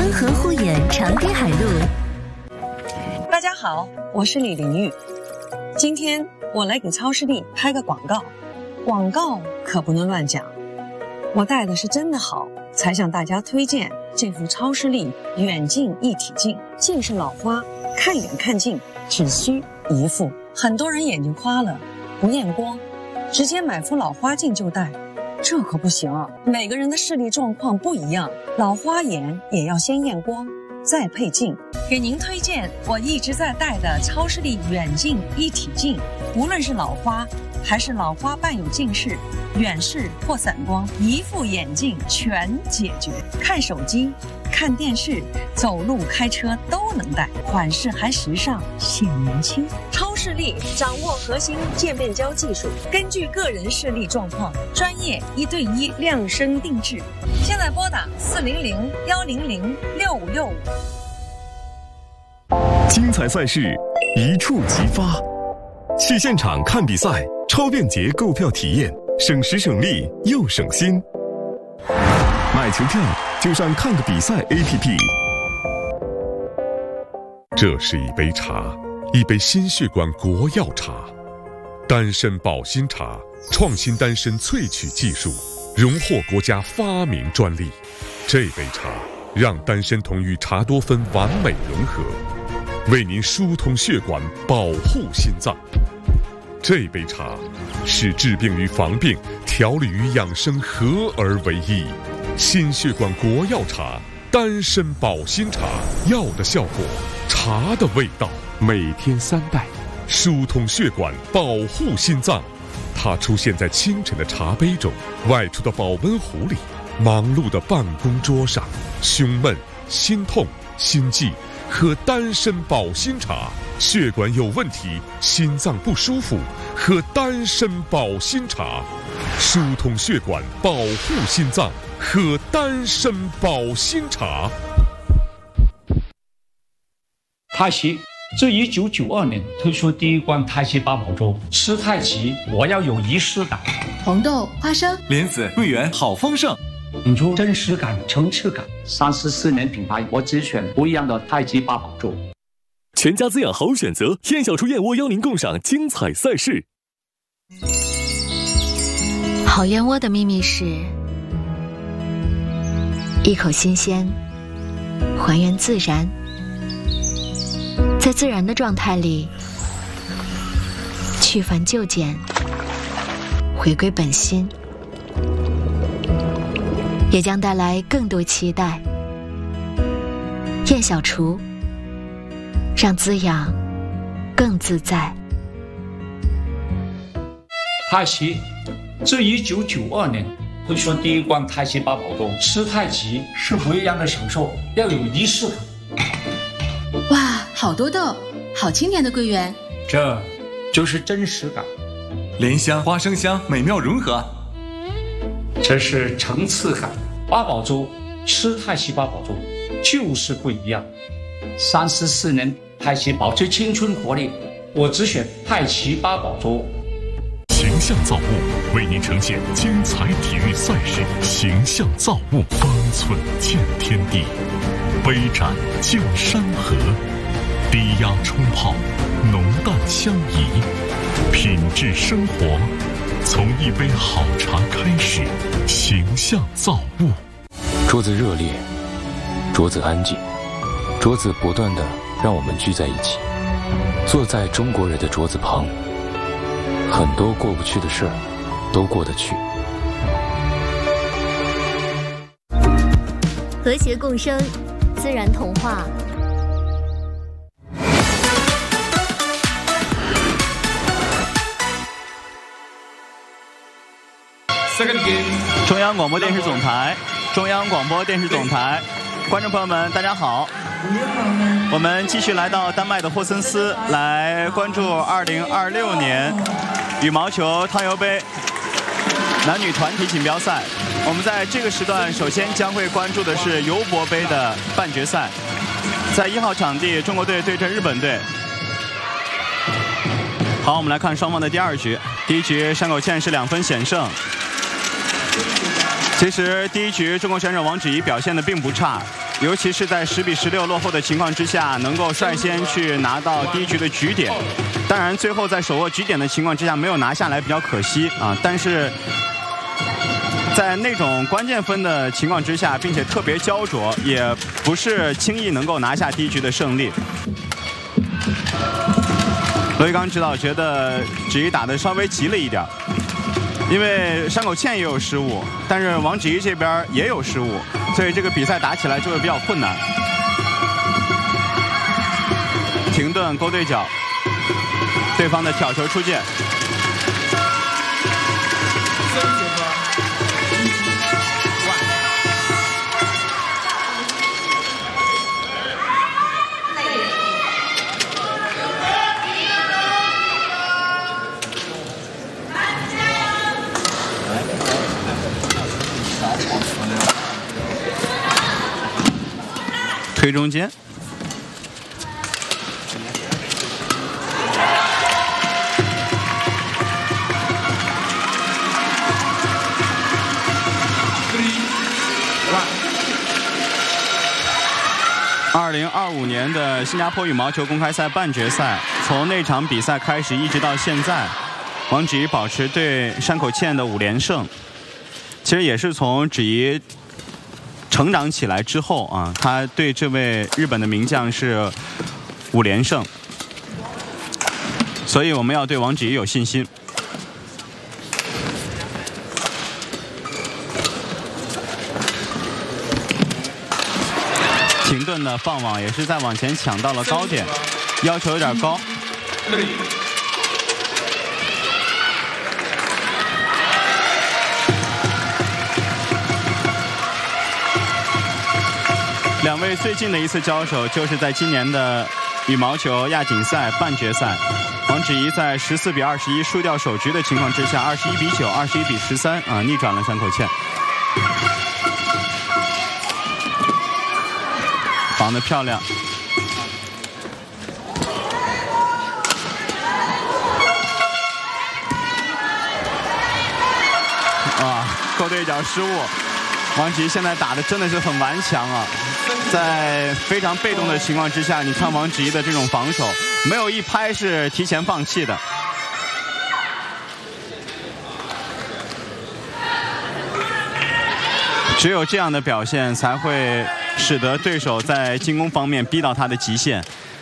安河护眼长堤海路。 大家好，我是李玲玉。今天我来给超视力拍个广告，广告可不能乱讲。我带的是真的好，才向大家推荐这副超视力远近一体镜。近视老花，看远看近只需一副。很多人眼睛花了，不验光，直接买副老花镜就戴。这可不行啊！每个人的视力状况不一样，老花眼也要先验光，再配镜。给您推荐我一直在戴的超视力远近一体镜，无论是老花还是老花伴有近视、远视或散光，一副眼镜全解决。看手机、看电视、走路、开车都能戴，款式还时尚，显年轻。超视力掌握核心渐变焦技术，根据个人视力状况，专业1对1量身定制。现在拨打400-100-6565。 精彩赛事一触即发，去现场看比赛，超便捷购票体验，省时省力又省心。买球票就上看个比赛 APP。 这是一杯茶，一杯心血管国药茶，丹参保心茶，创新丹参萃取技术，荣获国家发明专利。这杯茶让丹参酮与茶多酚完美融合，为您疏通血管，保护心脏。这杯茶是治病与防病、调理与养生合而为一。心血管国药茶，丹参保心茶，药的效果，茶的味道。每天3袋，疏通血管，保护心脏。它出现在清晨的茶杯中，外出的保温壶里，忙碌的办公桌上。胸闷、心痛、心悸，喝丹参保心茶。血管有问题，心脏不舒服，喝丹参保心茶。疏通血管，保护心脏，喝丹参保心茶。 太极自1992年推出第一罐太极八宝粥，吃太极我要有仪式感。 红豆、花生、 莲子、桂圆，好丰盛。 引出真实感、层次感。34年品牌，我只选不一样的太极八宝粥。 全家滋养好选择，燕小厨燕窝邀您共赏精彩赛事。 好燕窝的秘密是一口新鲜，还原自然，在自然的状态里去繁就简，回归本心，也将带来更多期待。燕小厨，让滋养更自在。 太极自1992年推出第一罐太极八宝粥，吃太极是不一样的享受，要有仪式感。 哇，好多豆，好清甜的桂圆， 这就是真实感。 莲香、花生香，美妙融合。 这是层次感。八宝粥，吃太极八宝粥就是不一样。34年太极保持青春活力，我只选太极八宝粥。 形象造物为您呈现精彩体育赛事，形象造物，方寸见天地，杯盏见山河，低压冲泡，浓淡相宜，品质生活，从一杯好茶开始。形象造物。 桌子热烈，桌子安静，桌子不断地让我们聚在一起，坐在中国人的桌子旁，很多过不去的事儿都过得去。 和谐共生，自然童话。 中央广播电视总台，中央广播电视总台，观众朋友们，大家好。我们继续来到丹麦的霍森斯，来关注2026年羽毛球汤尤杯男女团体锦标赛。我们在这个时段首先将会关注的是尤伯杯的半决赛，在1号场地，中国队对阵日本队。好，我们来看双方的第2局。第一局山口茜是2分险胜。 其实第一局中国选手王芷怡表现的并不差，尤其是在10比16落后的情况之下，能够率先去拿到第一局的局点。当然，最后在手握局点的情况之下没有拿下来，比较可惜啊。但是在那种关键分的情况之下，并且特别焦灼，也不是轻易能够拿下第一局的胜利。罗玉刚指导觉得芷怡打得稍微急了一点。因为山口茜也有失误，但是王芷怡这边也有失误，所以这个比赛打起来就会比较困难。停顿勾对角，对方的挑球出界。推中间，2025年的新加坡羽毛球公开赛半决赛，从那场比赛开始一直到现在，王芷怡保持对山口茜的5连胜。其实也是从芷怡成长起来之后啊，他对这位日本的名将是5连胜，所以我们要对王芷怡有信心。停顿的放网也是在往前抢到了高点，要求有点高。两位最近的一次交手就是在今年的羽毛球亚锦赛半决赛，王芷怡在14比21输掉首局的情况之下，21比9、21比13啊，逆转了山口茜，防得漂亮。啊，勾对角失误。王芷怡现在打的真的是很顽强啊，在非常被动的情况之下，你看王芷怡的这种防守，没有一拍是提前放弃的。只有这样的表现，才会使得对手在进攻方面逼到他的极限。